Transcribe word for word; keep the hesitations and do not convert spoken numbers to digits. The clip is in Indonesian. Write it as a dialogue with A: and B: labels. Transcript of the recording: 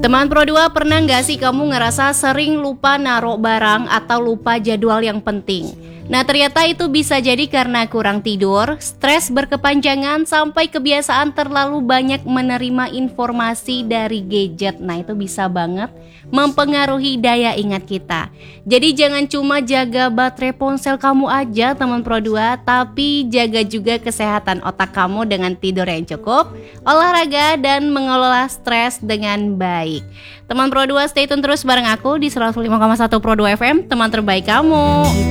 A: Teman Pro dua, pernah nggak sih kamu ngerasa sering lupa naruh barang atau lupa jadwal yang penting? Nah, ternyata itu bisa jadi karena kurang tidur, stres berkepanjangan, sampai kebiasaan terlalu banyak menerima informasi dari gadget. Nah, itu bisa banget mempengaruhi daya ingat kita. Jadi jangan cuma jaga baterai ponsel kamu aja teman Pro dua, tapi jaga juga kesehatan otak kamu dengan tidur yang cukup, olahraga, dan mengelola stres dengan baik. Teman Pro dua, stay tune terus bareng aku di seratus lima koma satu Pro dua F M, teman terbaik kamu.